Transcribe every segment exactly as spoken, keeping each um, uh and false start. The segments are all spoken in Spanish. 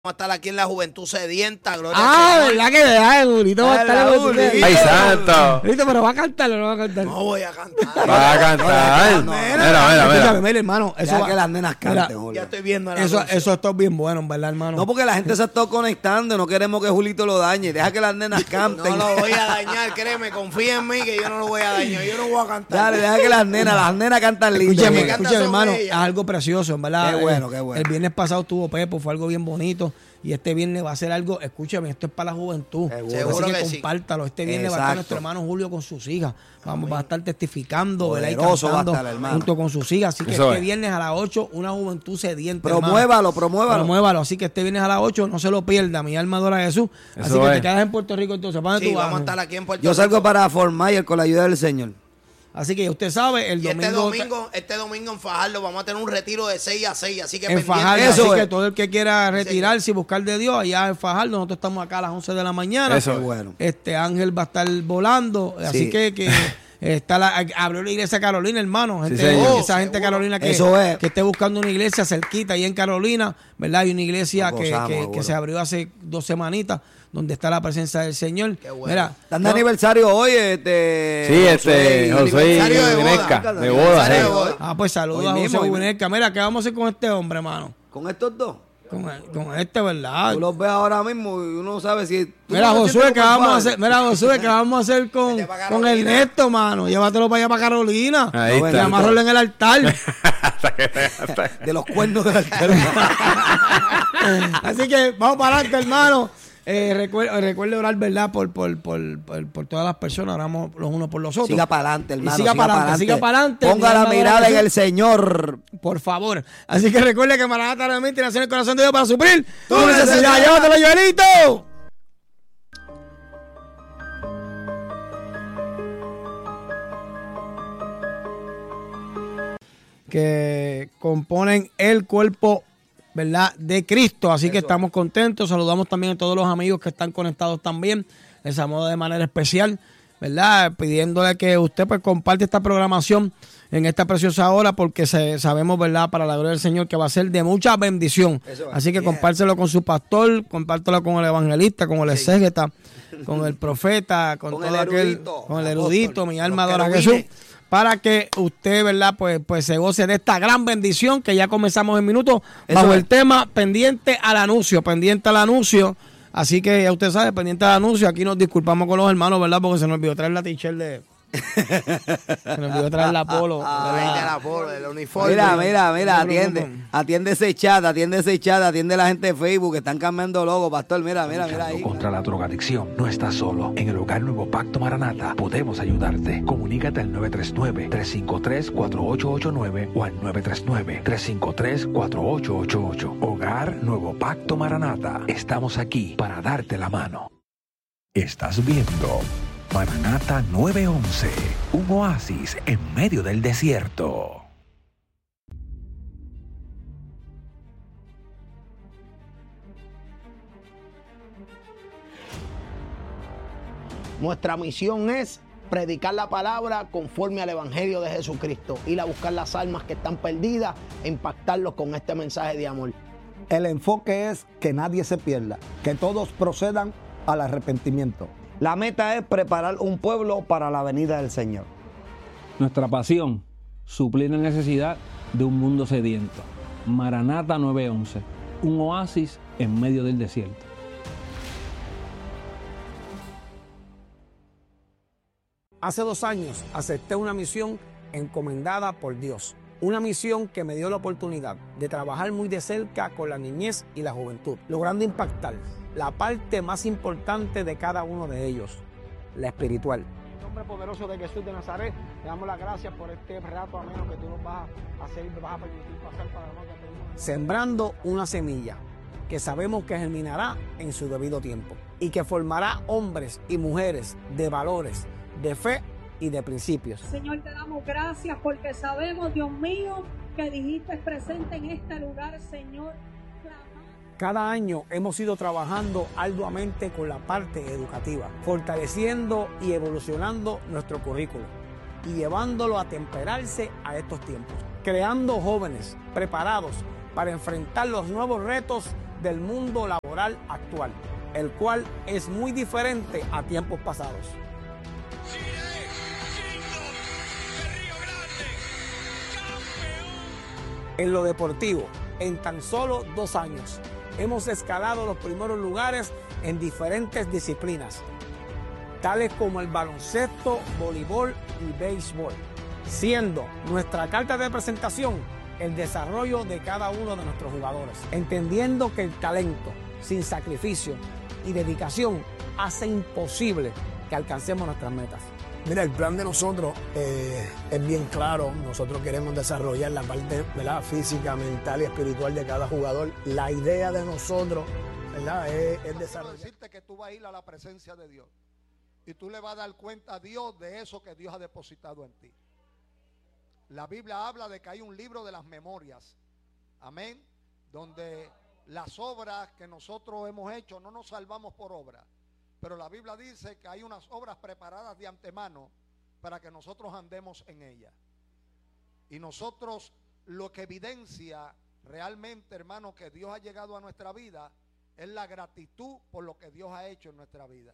Vamos a estar aquí en la Juventud Sedienta, gloria ah, al Señor. ¿verdad que verdad? Julito va a estar Julito. ¡Ay, santo! Julito, pero va a cantar o no va a cantar. No voy a cantar. Va a cantar. No, no, Mira, mira, Escúchame, mira. mira, hermano. Eso Deja va, que las nenas canten, mira, Julio. Ya estoy viendo la eso, anuncio. eso está bien bueno, ¿verdad, hermano? No, porque la gente se está conectando, no queremos que Julito lo dañe. Deja que las nenas canten. No lo voy a dañar, créeme, confía en mí que yo no lo voy a dañar. Yo no voy a cantar. Dale, deja que las nenas, las nenas cantan lindo. Escúchame, que canta escúchame, son hermano, ellas. es algo precioso, ¿verdad? Qué bueno, Eh, qué bueno. El viernes pasado tuvo Pepo, fue algo bien bonito. Y este viernes va a ser algo, escúchame, esto es para la juventud. Seguro. Seguro Así que, que sí. compártalo. Este viernes va a estar Exacto. nuestro hermano Julio con sus hijas. Vamos, va a estar testificando, ¿verdad? Y Poderoso va a cantando estar, hermano. junto con sus hijas. Así que Eso este es. viernes a las ocho, una juventud sedienta. hermano. Promuévalo, promuévalo. Promuévalo. Así que este viernes a las ocho, no se lo pierda. Mi alma adora a Jesús. Eso Así que es. te quedas en Puerto Rico entonces. ¿Para dónde Sí, tú vas? vamos a estar aquí en Puerto Yo Rico. salgo para Fort Myers con la ayuda del Señor. Así que usted sabe, el Y domingo. este domingo, este domingo en Fajardo vamos a tener un retiro de seis a seis, así que En pendiente. Fajardo, Eso así es. que todo el que quiera retirarse y buscar de Dios, allá en Fajardo, nosotros estamos acá a las once de la mañana. Eso Qué es. bueno. Este Ángel va a estar volando, así Sí. que, que está la, abrió la iglesia Carolina, hermano. Gente, señor. esa gente de Seguro. Carolina que, Eso es. que esté buscando una iglesia cerquita ahí en Carolina, ¿verdad? Hay una iglesia Nos que, gozamos, que- que abuelo. se abrió hace dos semanitas, donde está la presencia del Señor. Qué bueno. Mira, Están de no- aniversario hoy, este. Sí, este, Josué aniversario de boda. Vinesca, de boda. Aniversario de sí. boda. Ah, pues saludos Hoy a mismo, José hoy Bubenesca. Mira, ¿qué vamos a hacer con este hombre, hermano? Con estos dos. Con, con este, ¿verdad? Tú los ves ahora mismo y uno sabe si. tú Mira, no te Josué, sientes ¿qué vamos a culpable. hacer? Mira, Josué, ¿qué vamos a hacer con, Vete pa' con Carolina. Ernesto, mano? Llévatelo para allá, para Carolina. Ahí Y está. amárralo en el altar. De los cuernos del altar. Así que vamos para adelante, hermano. Eh, recuerde, recuerde orar, ¿verdad? Por, por, por, por, por todas las personas. Oramos los unos por los otros. Siga para adelante, hermano. Y siga para adelante, siga para adelante. Ponga Mi la alma mirada adora a en el Jesús. Señor. Por favor. Así que recuerde que Maranata realmente nació en el corazón de Dios para suplir tu Tu necesidad. necesidad. Llévatelo, Joelito. Que componen el cuerpo, ¿verdad?, de Cristo. Así que estamos contentos. Saludamos también a todos los amigos que están conectados también. Les saludo de manera especial, ¿verdad? Pidiéndole que usted pues comparte esta programación en esta preciosa hora, porque se, sabemos, ¿verdad?, para la gloria del Señor, que va a ser de mucha bendición. Eso es. Así que compártelo con su pastor, compártelo con el evangelista, con el exégeta, con el profeta, con, Con todo el aquel, erudito, con el el erudito, apóstol, mi alma los adora a querubines. Jesús, para que usted, ¿verdad?, pues, pues se goce de esta gran bendición que ya comenzamos en minutos Eso bajo es. el tema pendiente al anuncio, pendiente al anuncio. Así que ya usted sabe, pendiente al anuncio. Aquí nos disculpamos con los hermanos, ¿verdad? Porque se nos olvidó traer la t-shirt de... se nos olvidó traer la polo. Ahí ¿verdad? de la polo, del uniforme. Mira, mira, mira, No, atiende. no, no. Atiende ese chat, atiende ese chat, atiende la gente de Facebook que están cambiando logo, pastor. Mira, mira, mira ahí. Contra la drogadicción. No estás solo. En el Hogar Nuevo Pacto Maranata podemos ayudarte. Comunícate al nueve tres nueve, tres cinco tres, cuatro ocho ocho nueve o al nueve tres nueve, tres cinco tres, cuatro ocho ocho ocho. Hogar Nuevo Pacto Maranata. Estamos aquí para darte la mano. Estás viendo Maranata nueve once, un oasis en medio del desierto. Nuestra misión es predicar la palabra conforme al Evangelio de Jesucristo, ir a buscar las almas que están perdidas e impactarlos con este mensaje de amor. El enfoque es que nadie se pierda, que todos procedan al arrepentimiento. La meta es preparar un pueblo para la venida del Señor. Nuestra pasión, suplir la necesidad de un mundo sediento. Maranata nueve once, un oasis en medio del desierto. Hace dos años acepté una misión encomendada por Dios. Una misión que me dio la oportunidad de trabajar muy de cerca con la niñez y la juventud, logrando impactar la parte más importante de cada uno de ellos, la espiritual. En el nombre poderoso de Jesús de Nazaret, le damos las gracias por este rato ameno que tú nos vas a hacer y nos vas a permitir pasar para nosotros. Sembrando una semilla que sabemos que germinará en su debido tiempo y que formará hombres y mujeres de valores, de fe y de principios. Señor, te damos gracias porque sabemos, Dios mío, que dijiste presente en este lugar, Señor. Cada año hemos ido trabajando arduamente con la parte educativa, fortaleciendo y evolucionando nuestro currículo y llevándolo a temperarse a estos tiempos, creando jóvenes preparados para enfrentar los nuevos retos del mundo laboral actual, el cual es muy diferente a tiempos pasados. En lo deportivo, en tan solo dos años, hemos escalado los primeros lugares en diferentes disciplinas, tales como el baloncesto, voleibol y béisbol, siendo nuestra carta de presentación el desarrollo de cada uno de nuestros jugadores, entendiendo que el talento, sin sacrificio y dedicación, hace imposible que alcancemos nuestras metas. Mira, el plan de nosotros eh, es bien claro. Nosotros queremos desarrollar la parte, ¿verdad?, física, mental y espiritual de cada jugador. La idea de nosotros, ¿verdad?, es, es desarrollar. Decirte que tú vas a ir a la presencia de Dios y tú le vas a dar cuenta a Dios de eso que Dios ha depositado en ti. La Biblia habla de que hay un libro de las memorias, amén, donde las obras que nosotros hemos hecho no nos salvamos por obra, pero la Biblia dice que hay unas obras preparadas de antemano para que nosotros andemos en ellas. Y nosotros, lo que evidencia realmente, hermano, que Dios ha llegado a nuestra vida, es la gratitud por lo que Dios ha hecho en nuestra vida.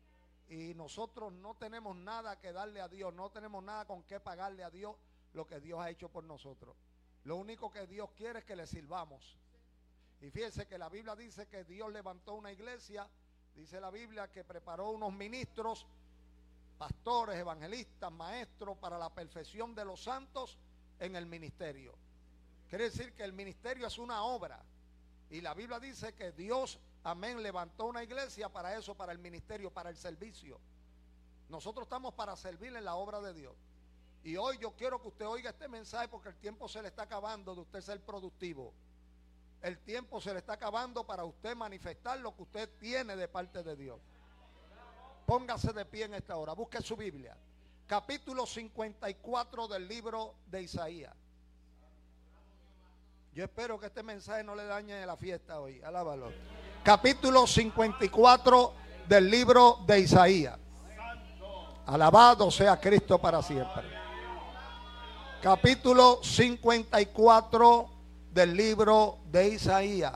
Y nosotros no tenemos nada que darle a Dios, no tenemos nada con qué pagarle a Dios lo que Dios ha hecho por nosotros. Lo único que Dios quiere es que le sirvamos. Y fíjense que la Biblia dice que Dios levantó una iglesia. Dice la Biblia que preparó unos ministros, pastores, evangelistas, maestros para la perfección de los santos en el ministerio. Quiere decir que el ministerio es una obra. Y la Biblia dice que Dios, amén, levantó una iglesia para eso, para el ministerio, para el servicio. Nosotros estamos para servir en la obra de Dios. Y hoy yo quiero que usted oiga este mensaje porque el tiempo se le está acabando de usted ser productivo. El tiempo se le está acabando para usted manifestar lo que usted tiene de parte de Dios. Póngase de pie en esta hora. Busque su Biblia. Capítulo cincuenta y cuatro del libro de Isaías. Yo espero que este mensaje no le dañe la fiesta hoy. Alábalo. Capítulo cincuenta y cuatro del libro de Isaías. Alabado sea Cristo para siempre. Capítulo cincuenta y cuatro del libro de Isaías,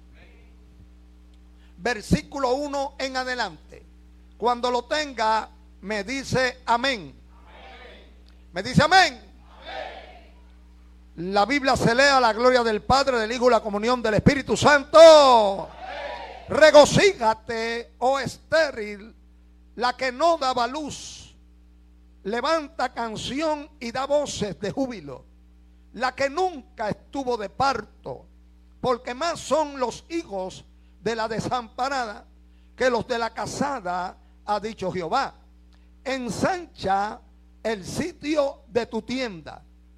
versículo uno en adelante. Cuando lo tenga, me dice amén. Amén. Me dice amén. Amén. La Biblia se lee a la gloria del Padre, del Hijo y la comunión del Espíritu Santo. Amén. Regocíjate, oh estéril, la que no daba luz. Levanta canción y da voces de júbilo, la que nunca estuvo de parto, porque más son los hijos de la desamparada que los de la casada, ha dicho Jehová. Ensancha el sitio de tu tienda,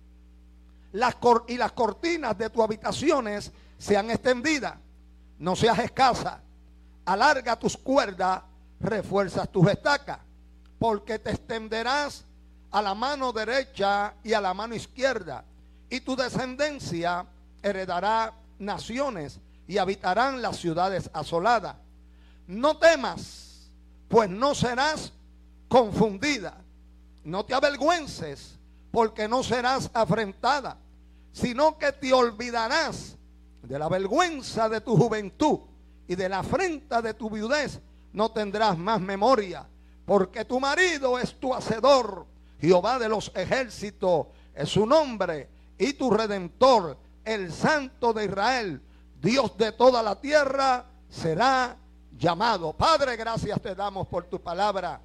las cor- y las cortinas de tus habitaciones sean extendidas. No seas escasa, alarga tus cuerdas, refuerzas tus estacas, porque te extenderás a la mano derecha y a la mano izquierda, y tu descendencia heredará naciones y habitarán las ciudades asoladas. No temas, pues no serás confundida. No te avergüences, porque no serás afrentada, sino que te olvidarás de la vergüenza de tu juventud y de la afrenta de tu viudez. No tendrás más memoria, porque tu marido es tu hacedor. Jehová de los ejércitos es su nombre, y tu redentor, el Santo de Israel, Dios de toda la tierra, será llamado. Padre, gracias te damos por tu palabra.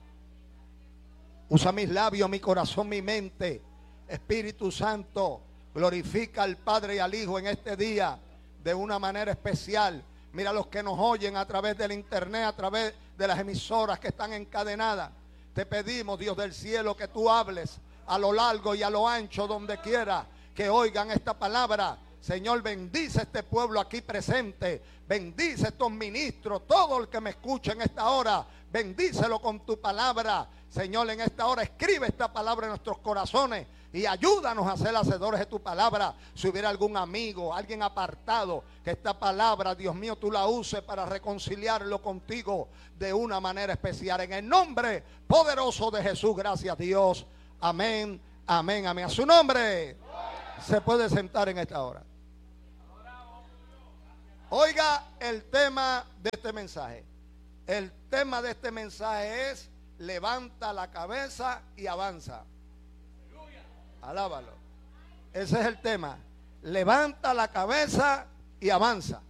Usa mis labios, mi corazón, mi mente. Espíritu Santo, glorifica al Padre y al Hijo en este día de una manera especial. Mira los que nos oyen a través del internet, a través de las emisoras que están encadenadas. Te pedimos, Dios del cielo, que tú hables a lo largo y a lo ancho, donde quiera que oigan esta palabra. Señor, bendice este pueblo aquí presente. Bendice estos ministros, todo el que me escucha en esta hora. Bendícelo con tu palabra. Señor, en esta hora escribe esta palabra en nuestros corazones y ayúdanos a ser hacedores de tu palabra. Si hubiera algún amigo, alguien apartado, que esta palabra, Dios mío, tú la uses para reconciliarlo contigo de una manera especial. En el nombre poderoso de Jesús, gracias Dios. Amén, amén, amén. A su nombre se puede sentar en esta hora. Oiga el tema de este mensaje. El tema de este mensaje es: levanta la cabeza y avanza. Alábalo. Ese es el tema. Levanta la cabeza y avanza.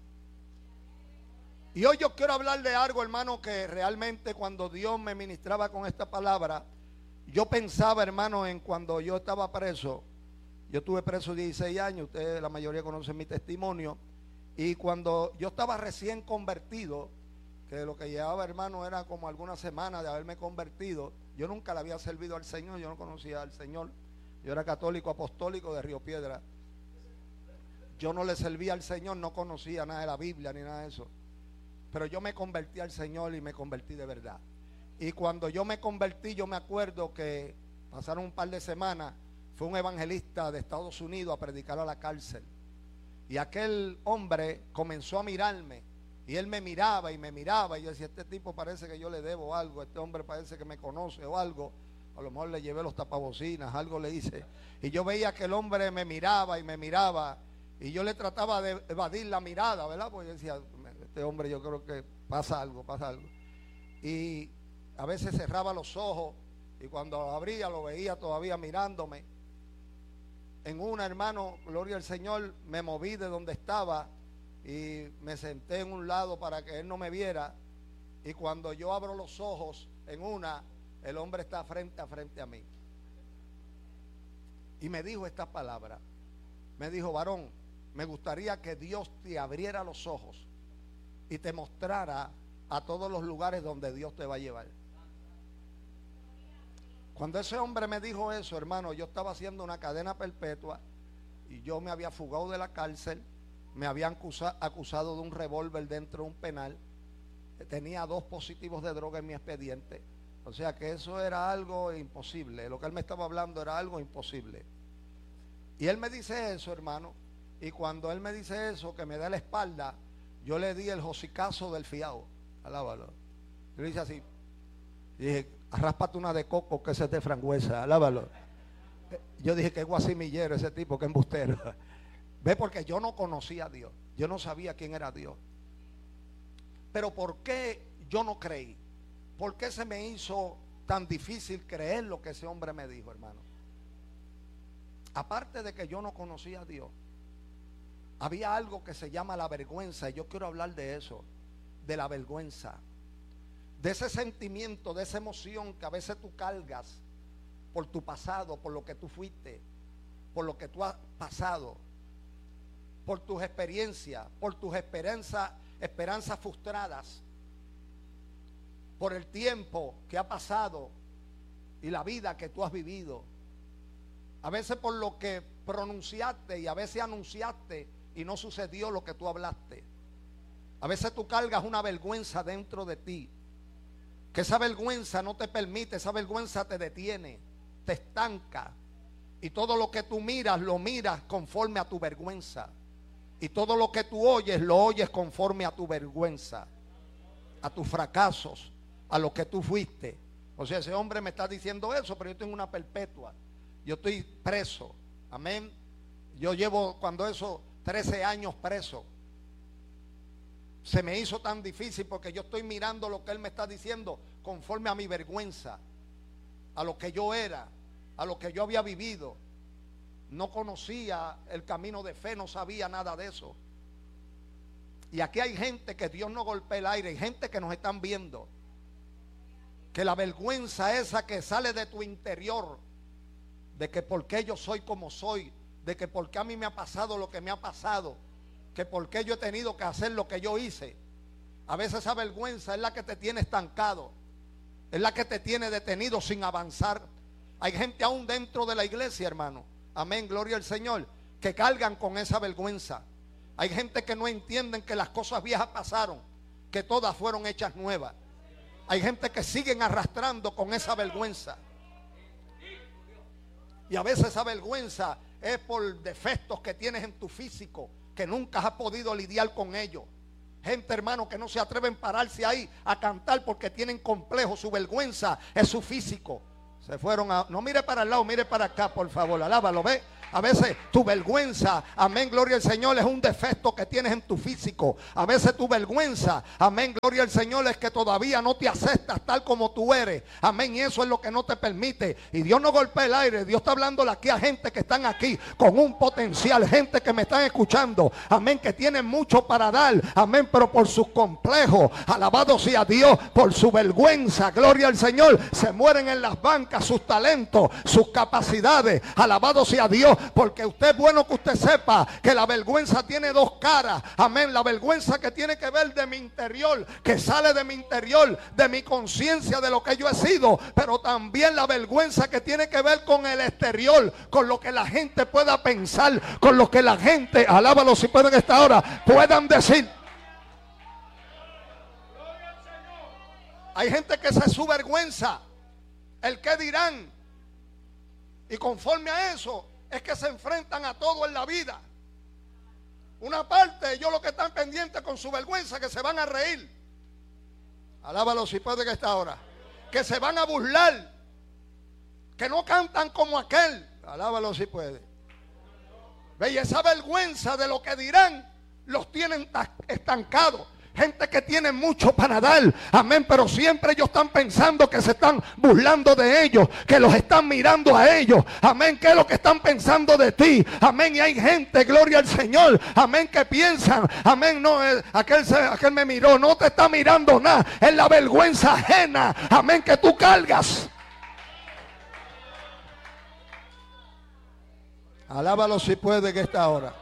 Y hoy yo quiero hablar de algo, hermano, que realmente cuando Dios me ministraba con esta palabra, yo pensaba, hermano, en cuando yo estaba preso. Yo estuve preso dieciséis años, ustedes la mayoría conocen mi testimonio. Y cuando yo estaba recién convertido, que lo que llevaba, hermano, era como algunas semanas de haberme convertido, yo nunca le había servido al Señor, yo no conocía al Señor. Yo era católico apostólico de Río Piedra. Yo no le servía al Señor, no conocía nada de la Biblia ni nada de eso. Pero yo me convertí al Señor y me convertí de verdad. Y cuando yo me convertí, yo me acuerdo que pasaron un par de semanas, fue un evangelista de Estados Unidos a predicar a la cárcel. Y aquel hombre comenzó a mirarme. Y él me miraba y me miraba. Y yo decía, este tipo parece que yo le debo algo. Este hombre parece que me conoce o algo. A lo mejor le llevé los tapabocinas, algo le hice. Y yo veía que el hombre me miraba y me miraba. Y yo le trataba de evadir la mirada, ¿verdad? Porque yo decía, este hombre yo creo que pasa algo, pasa algo. Y a veces cerraba los ojos y cuando los abría lo veía todavía mirándome. En una, hermano, gloria al Señor, me moví de donde estaba y me senté en un lado para que él no me viera. Y cuando yo abro los ojos en una, el hombre está frente a frente a mí. Y me dijo estas palabras. Me dijo, varón, me gustaría que Dios te abriera los ojos y te mostrara a todos los lugares donde Dios te va a llevar. Cuando ese hombre me dijo eso, hermano, yo estaba haciendo una cadena perpetua y yo me había fugado de la cárcel, me habían acusa, acusado de un revólver dentro de un penal, tenía dos positivos de droga en mi expediente, o sea que eso era algo imposible, lo que él me estaba hablando era algo imposible. Y él me dice eso, hermano, y cuando él me dice eso, que me da la espalda, yo le di el josicazo del fiado, alábalo. Yo le hice así, y dije, arráspate una de coco que ese es de frangüesa, alábalo. Yo dije que es guasimillero ese tipo, que embustero. Ve, porque yo no conocía a Dios, yo no sabía quién era Dios. Pero ¿por qué yo no creí? ¿Por qué se me hizo tan difícil creer lo que ese hombre me dijo, hermano? Aparte de que yo no conocía a Dios, había algo que se llama la vergüenza, y yo quiero hablar de eso, de la vergüenza, de ese sentimiento, de esa emoción que a veces tú cargas por tu pasado, por lo que tú fuiste, por lo que tú has pasado, por tus experiencias, por tus esperanzas, esperanzas frustradas, por el tiempo que ha pasado y la vida que tú has vivido. A veces por lo que pronunciaste y a veces anunciaste y no sucedió lo que tú hablaste. A veces tú cargas una vergüenza dentro de ti, que esa vergüenza no te permite, esa vergüenza te detiene, te estanca. Y todo lo que tú miras, lo miras conforme a tu vergüenza. Y todo lo que tú oyes, lo oyes conforme a tu vergüenza, a tus fracasos, a lo que tú fuiste. O sea, ese hombre me está diciendo eso, pero yo tengo una perpetua. Yo estoy preso. Amén. Yo llevo, cuando eso, trece años preso. Se me hizo tan difícil porque yo estoy mirando lo que él me está diciendo conforme a mi vergüenza, a lo que yo era, a lo que yo había vivido. No conocía el camino de fe, no sabía nada de eso. Y aquí hay gente que Dios no golpea el aire, hay gente que nos están viendo, que la vergüenza esa que sale de tu interior, de que por qué yo soy como soy, de que por qué a mí me ha pasado lo que me ha pasado, que por qué yo he tenido que hacer lo que yo hice. A veces esa vergüenza es la que te tiene estancado, es la que te tiene detenido sin avanzar. Hay gente aún dentro de la iglesia, hermano, amén, gloria al Señor, que cargan con esa vergüenza. Hay gente que no entienden que las cosas viejas pasaron, que todas fueron hechas nuevas. Hay gente que siguen arrastrando con esa vergüenza. Y a veces esa vergüenza es por defectos que tienes en tu físico, que nunca has podido lidiar con ellos. Gente, hermano, que no se atreven a pararse ahí a cantar porque tienen complejo. Su vergüenza es su físico. Se fueron a... No mire para el lado, mire para acá, por favor. Alábalo, ve. A veces tu vergüenza, amén, gloria al Señor, es un defecto que tienes en tu físico. A veces tu vergüenza, amén, gloria al Señor, es que todavía no te aceptas tal como tú eres. Amén, y eso es lo que no te permite. Y Dios no golpea el aire. Dios está hablando aquí a gente que están aquí con un potencial, gente que me están escuchando, amén, que tienen mucho para dar, amén, pero por sus complejos, alabado sea Dios, por su vergüenza, gloria al Señor, se mueren en las bancas sus talentos, sus capacidades, alabado sea Dios, porque usted es bueno que usted sepa que la vergüenza tiene dos caras, amén, la vergüenza que tiene que ver de mi interior, que sale de mi interior, de mi conciencia, de lo que yo he sido, pero también la vergüenza que tiene que ver con el exterior, con lo que la gente pueda pensar, con lo que la gente, alábalo si pueden esta hora, puedan decir. Hay gente que se su vergüenza, el que dirán, y conforme a eso es que se enfrentan a todo en la vida. Una parte, ellos los que están pendientes con su vergüenza, que se van a reír, alábalo si pueden esta hora, que se van a burlar, que no cantan como aquel, alábalo si puede. Ve, y esa vergüenza de lo que dirán los tienen estancados. Gente que tiene mucho para dar, amén, pero siempre ellos están pensando que se están burlando de ellos, que los están mirando a ellos, amén, que es lo que están pensando de ti, amén. Y hay gente, gloria al Señor, amén, que piensan, amén, no, eh, aquel, se, aquel me miró, no te está mirando nada, es la vergüenza ajena, amén, que tú cargas. Alábalo si puede que esta hora.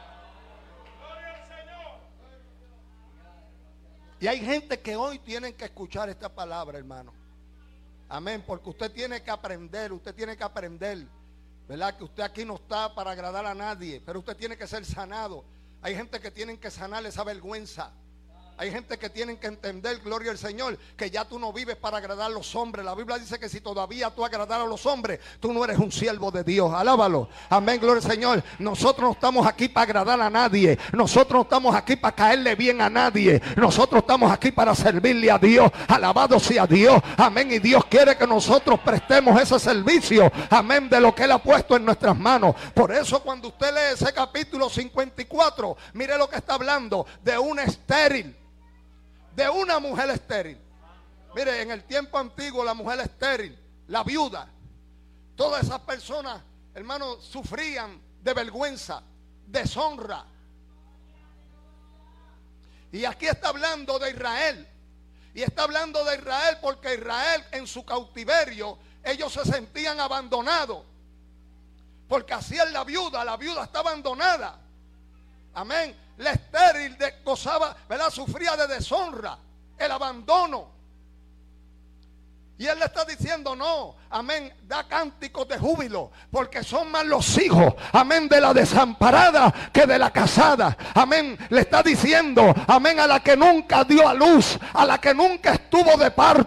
Y hay gente que hoy tienen que escuchar esta palabra, hermano. Amén, porque usted tiene que aprender, usted tiene que aprender, ¿verdad? Que usted aquí no está para agradar a nadie, pero usted tiene que ser sanado. Hay gente que tienen que sanar esa vergüenza. Hay gente que tienen que entender, gloria al Señor, que ya tú no vives para agradar a los hombres. La Biblia dice que si todavía tú agradas a los hombres, tú no eres un siervo de Dios. Alábalo. Amén, gloria al Señor. Nosotros no estamos aquí para agradar a nadie. Nosotros no estamos aquí para caerle bien a nadie. Nosotros estamos aquí para servirle a Dios. Alabado sea Dios. Amén. Y Dios quiere que nosotros prestemos ese servicio. Amén, de lo que Él ha puesto en nuestras manos. Por eso cuando usted lee ese capítulo cincuenta y cuatro, mire lo que está hablando de un estéril. De una mujer estéril. Mire, en el tiempo antiguo la mujer estéril, la viuda, todas esas personas, hermanos, sufrían de vergüenza, deshonra. Y aquí está hablando de Israel. Y está hablando de Israel porque Israel en su cautiverio, ellos se sentían abandonados. Porque así es la viuda, la viuda está abandonada. Amén. La estéril de, gozaba, ¿verdad? Sufría de deshonra, el abandono. Y Él le está diciendo no, amén, da cánticos de júbilo, porque son más los hijos, amén, de la desamparada que de la casada. Amén, le está diciendo, amén, a la que nunca dio a luz, a la que nunca estuvo de parto.